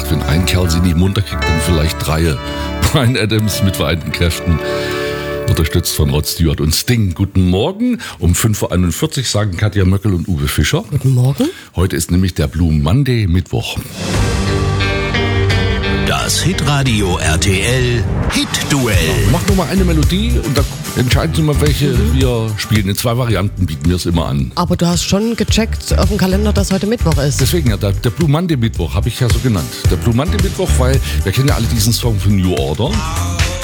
wenn ein Kerl sie nicht munterkriegt, dann vielleicht drei. Bryan Adams mit vereinten Kräften. Unterstützt von Rod Stewart und Sting. Guten Morgen. Um 5.41 Uhr sagen Katja Möckel und Uwe Fischer. Guten Morgen. Heute ist nämlich der Blue Monday, Mittwoch. Das Hitradio RTL Hit-Duell. Mach noch mal eine Melodie und da entscheiden Sie mal, welche wir spielen. In 2 Varianten bieten wir es immer an. Aber du hast schon gecheckt auf dem Kalender, dass heute Mittwoch ist. Deswegen ja, der Blue Monday Mittwoch habe ich ja so genannt. Der Blue Monday Mittwoch, weil wir kennen ja alle diesen Song von New Order.